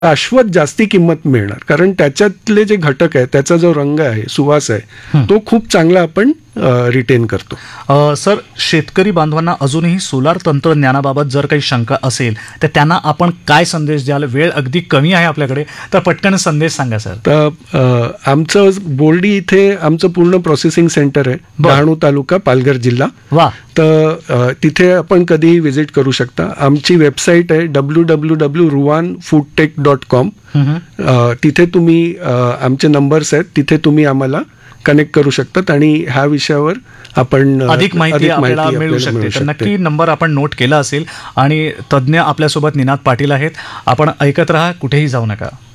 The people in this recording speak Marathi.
शाश्वत जास्ती किंमत मिळणार, कारण त्याच्यातले जे घटक आहे, त्याचा जो रंग आहे, सुवास आहे, तो खूप चांगला आपण रिटेन करतो. सर, शेतकरी बांधवांना अजूनही सोलार तंत्रज्ञानाबाबत जर काही शंका असेल तर त्यांना आपण काय संदेश द्याल? वेळ अगदी कमी आहे आपल्याकडे, तर पटकन संदेश सांगा सर. तर आमचं बोर्डी इथे आमचं पूर्ण प्रोसेसिंग सेंटर आहे, डहाणू तालुका, पालघर जिल्हा. वा. तर तिथे आपण कधीही व्हिजिट करू शकता. आमची वेबसाईट आहे www.ruwanfoodtech.com. तिथे तुम्ही आमचे नंबर्स आहेत, तिथे तुम्ही आम्हाला कनेक्ट करू शकतात आणि ह्या विषयावर आपण अधिक माहिती आपल्याला मिळू शकते. तर नक्की नंबर आपण नोट केला असेल. आणि तज्ज्ञ आपल्यासोबत निनाद पाटील आहेत. आपण ऐकत राहा, कुठेही जाऊ नका.